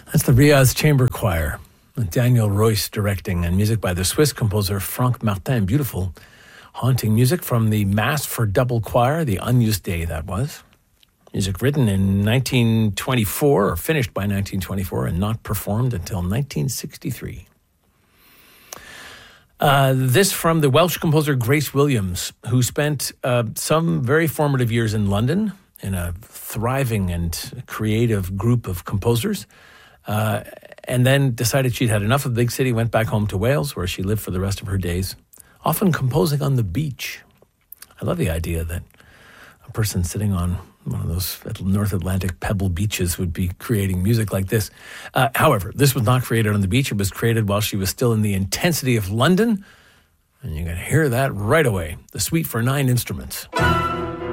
That's the Riaz Chamber Choir, with Daniel Royce directing, and music by the Swiss composer Franck Martin. Beautiful, haunting music from the Mass for Double Choir, the Agnus Dei that was. Music written in 1924, or finished by 1924, and not performed until 1963. This from the Welsh composer Grace Williams, who spent some very formative years in London in a thriving and creative group of composers, and then decided she'd had enough of the big city, went back home to Wales, where she lived for the rest of her days, often composing on the beach. I love the idea that a person sitting on one of those North Atlantic pebble beaches would be creating music like this. However, this was not created on the beach. It was created while she was still in the intensity of London. And you're going to hear that right away. The Suite for 9 Instruments.